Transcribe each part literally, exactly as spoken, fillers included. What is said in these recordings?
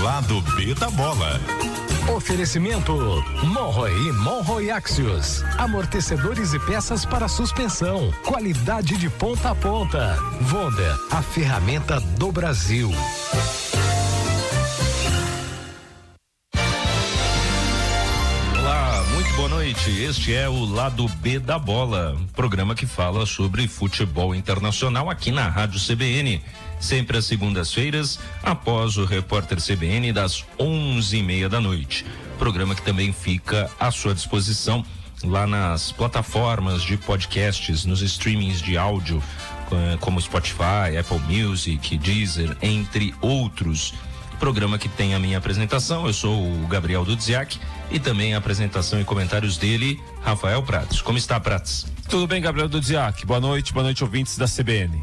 Lado B da Bola. Oferecimento Monroe e Monroe Axios. Amortecedores e peças para suspensão. Qualidade de ponta a ponta. Vonda, a ferramenta do Brasil. Olá, muito boa noite. Este é o Lado B da Bola, programa que fala sobre futebol internacional aqui na Rádio C B N. Sempre às segundas-feiras, após o Repórter C B N, das onze e meia da noite. Programa que também fica à sua disposição lá nas plataformas de podcasts, nos streamings de áudio, como Spotify, Apple Music, Deezer, entre outros. Programa que tem a minha apresentação, eu sou o Gabriel Dudziak, e também a apresentação e comentários dele, Rafael Prats. Como está, Prats? Tudo bem, Gabriel Dudziak? Boa noite, boa noite, ouvintes da C B N.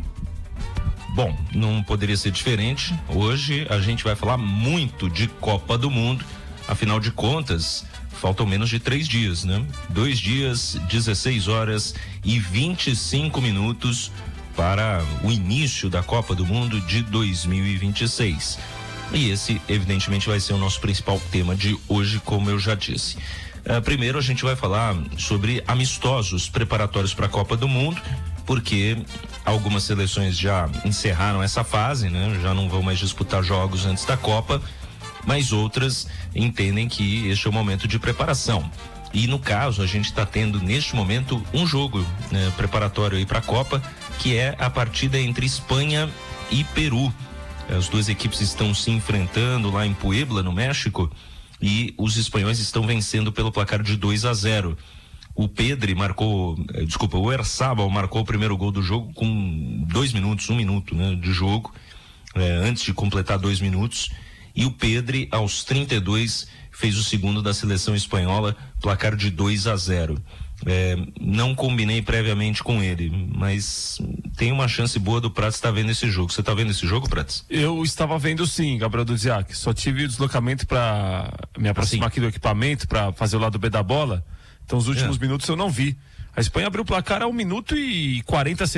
Bom, não poderia ser diferente. Hoje a gente vai falar muito de Copa do Mundo. Afinal de contas, faltam menos de três dias, né? Dois dias, dezesseis horas e vinte e cinco minutos para o início da Copa do Mundo de dois mil e vinte e seis. E esse, evidentemente, vai ser o nosso principal tema de hoje, como eu já disse. Uh, primeiro, a gente vai falar sobre amistosos preparatórios para a Copa do Mundo, porque algumas seleções já encerraram essa fase, né? Já não vão mais disputar jogos antes da Copa, mas outras entendem que este é o momento de preparação. E no caso, a gente está tendo neste momento um jogo, né, preparatório aí para a Copa, que é a partida entre Espanha e Peru. As duas equipes estão se enfrentando lá em Puebla, no México, e os espanhóis estão vencendo pelo placar de dois a zero. O Pedri marcou, desculpa, o Oyarzabal marcou o primeiro gol do jogo com dois minutos, um minuto, né, de jogo, é, antes de completar dois minutos. E o Pedri, aos trinta e dois, fez o segundo da seleção espanhola, placar de dois a zero. É, não combinei previamente com ele, mas tem uma chance boa do Prats estar vendo esse jogo. Você está vendo esse jogo, Prats? Eu estava vendo sim, Gabriel Dudziak. Só tive o deslocamento para me aproximar assim aqui do equipamento para fazer o lado B da bola. Então os últimos é. minutos eu não vi. A Espanha abriu o placar a um minuto e quarenta segundos.